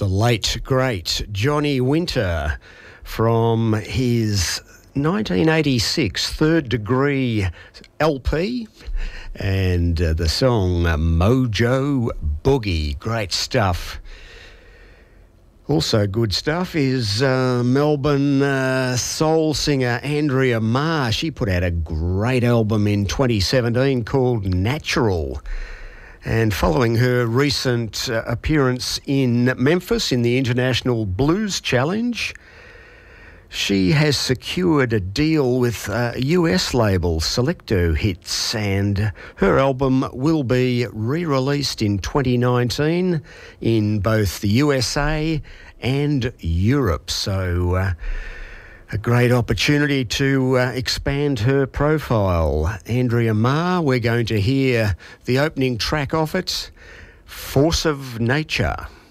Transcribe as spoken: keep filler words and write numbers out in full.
the late, great Johnny Winter from his nineteen eighty-six Third Degree L P, and uh, the song Mojo Boogie. Great stuff. Also good stuff is uh, Melbourne uh, soul singer Andrea Marr. She put out a great album in twenty seventeen called Natural. And following her recent uh, appearance in Memphis in the International Blues Challenge, she has secured a deal with a U S label, Selecto Hits, and her album will be re-released in twenty nineteen in both the U S A and Europe. So uh, a great opportunity to uh, expand her profile. Andrea Marr, we're going to hear the opening track off it, Force of Nature.